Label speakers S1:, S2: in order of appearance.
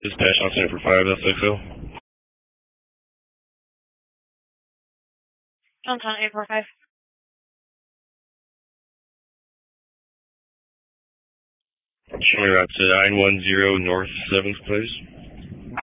S1: Dispatch on center for 5SXO.
S2: Downtown 845.
S1: Show me route to 910 North 7th, please.